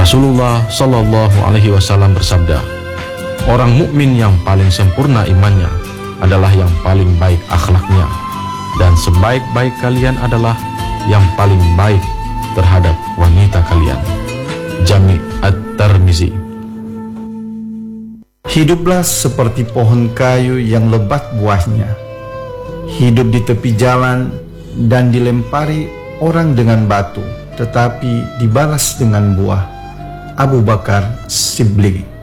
Rasulullah Shallallahu Alaihi Wasallam bersabda, orang mukmin yang paling sempurna imannya adalah yang paling baik akhlaknya, dan sebaik-baik kalian adalah yang paling baik terhadap wanita kalian. Jami' At-Tirmizi. Hiduplah seperti pohon kayu yang lebat buahnya, hidup di tepi jalan dan dilempari orang dengan batu, tetapi dibalas dengan buah. Abu Bakar Shibli.